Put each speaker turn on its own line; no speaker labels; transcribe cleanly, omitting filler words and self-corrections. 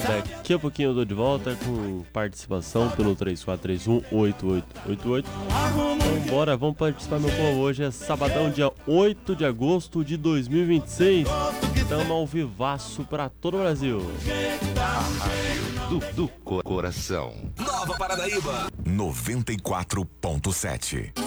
Daqui a pouquinho eu dou de volta com participação pelo 3431-8888. Então bora, vamos participar, meu povo. Hoje é sabadão, dia 8 de agosto de 2026. Estamos ao vivaço para todo o Brasil.
A rádio do coração.
Nova Paranaíba
94.7.